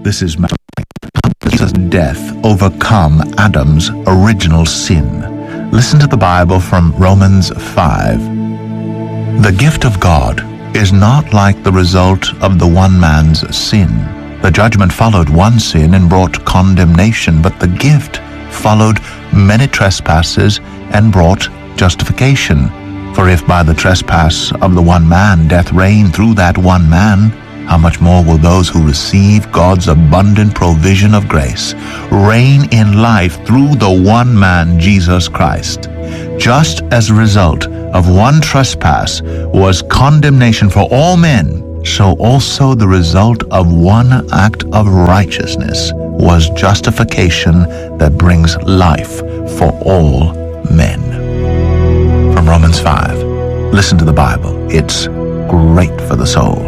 This is Matt. How does death overcome Adam's original sin? Listen to the Bible from Romans 5. The gift of God is not like the result of the one man's sin. The judgment followed one sin and brought condemnation, but the gift followed many trespasses and brought justification. For if by the trespass of the one man death reigned through that one man, how much more will those who receive God's abundant provision of grace reign in life through the one man, Jesus Christ? Just as a result of one trespass was condemnation for all men, so also the result of one act of righteousness was justification that brings life for all men. From Romans 5. Listen to the Bible. It's great for the soul.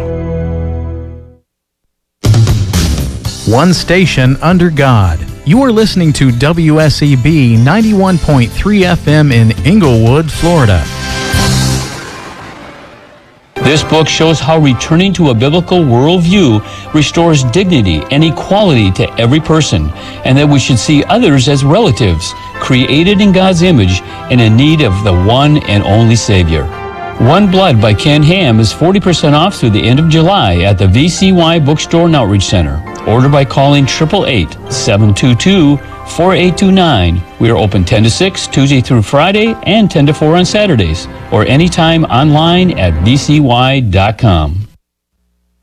One station under God. You are listening to WSEB 91.3 FM in Inglewood, Florida. This book shows how returning to a biblical worldview restores dignity and equality to every person, and that we should see others as relatives, created in God's image and in need of the one and only Savior. One Blood by Ken Ham is 40% off through the end of July at the VCY Bookstore and Outreach Center. Order by calling 888-722-4829. We are open 10 to 6, Tuesday through Friday, and 10 to 4 on Saturdays, or anytime online at vcy.com.